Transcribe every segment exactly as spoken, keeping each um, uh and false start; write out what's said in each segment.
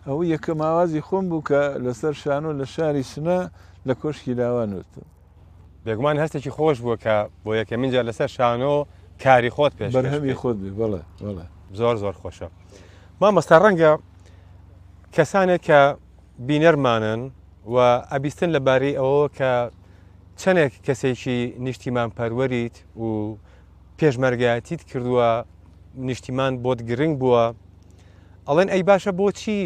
ئەو یەکەم ئاوازی خۆم بوو کە لەسەر شانۆ لە شاری سنە لە کۆشکی لاوانوتم. بێگومان هەستێکی خۆش بووە کە بۆ یەکەمین جار لەسەر شانۆ کاری خۆت پێش بەرهەمی خۆت بێ. بەڵێ بەڵێ زۆر زۆر خۆشە. مامۆستا ڕەنگە کەسانێک کە بینەرمانن و ئەبیستن لەبارەی ئەوە کە چەندێک کەسێکی نیشتیمان پەروەریت و پێشمەرگایەتیت کردووە نیشتیمان بۆت گرنگ بووە ئەڵێن ئەی باشە بۆچی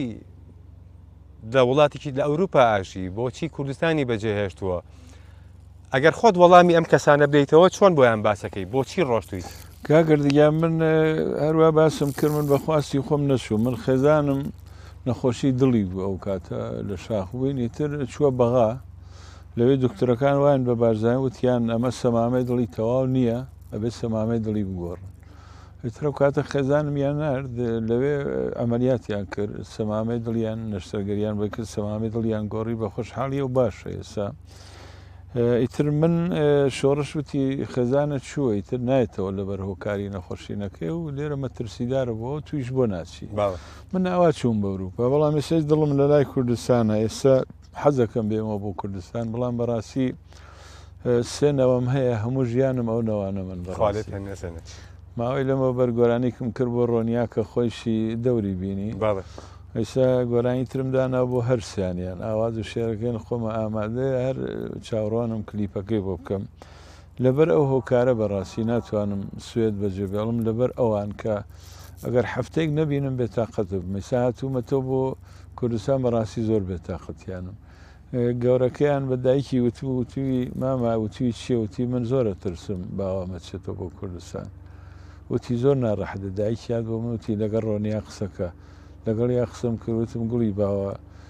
لە وڵاتێکی لە ئەوروپا ئاشی بۆچی کوردستانی بەجێهێشتووە ئەگەر خۆت وەڵامی ئەم کەسانە بدەیتەوە چۆن بۆیان باسەکەی بۆچی ڕۆشتویت؟ کاگەردیان من هەروە باسم کرد من بەخواستی خۆم نەچوو من خێزانم نەخۆشی دڵی بوو ئەو کاتە لە شاخبووینی تر چووە بەغا لەوێ دکتۆرەکان وایان بە بارزانانی وتیان ئەمە سەمامەی دڵی تەواو نییە ئەبێت سەمامەی دڵی بگۆڕن. ترە کاتە خێزانم یان نرد لەوێ ئەمەلیاتیان کرد سەمامەی دڵیان نەشتەرگەریان بکرد سەمامەی دڵیان گۆڕی بە خۆشحاڵی و باشە ئێستا. ئیتر من شۆڕش وتی خێزانە چووە ئیتر نایێتەوە لەبەر هۆکاری نەخۆشینەکەی و لێرە مەترسیدارە بۆ تویش بۆ ناچی. من ئاوا چوون بە ئەوروپا بەڵام ێستا دڵم لە لای کوردستانە ئێستا حەزەکەم بێمەوە بۆ کوردستان بەڵام بەڕاستی سێنەوەم هەیە هەموو ژیانم ئەو نەوانە من بەڕاستی ماوەی لەمە بەرگۆرانیکم کرد بۆ ڕۆنیا کە خۆیشی دەوری بینی ئێستا گۆرانی ترمدانا بۆ هەرسیانیان ئاواز و شێرەکەن خۆمە ئامادەیە هەر چاوەڕوانم کلیپەکەی بۆ بکەم لەبەر ئەو هۆکارە بەڕاستی ناتوانم سوێت بەجێبێڵم لەبەر ئەوان کە ئەگەر هەفتەیەک نەبینم بێتاقەت مەسا هاتوومەتەوە بۆ کوردستان بەڕاستی زۆر بێتاقەتیانم. گەورەکەیان بە دایکی وتبوو وتوی ماما وتوی چیە وتی من زۆرە ترسم باوە مەچێتەوە بۆ کوردستان وتی زۆر ناڕەحەتە دایکیان بۆ من وتی لەگەڵ ڕۆنیا قسەکە لەگەڵ یا قسەم کردوتم گوڵی باوە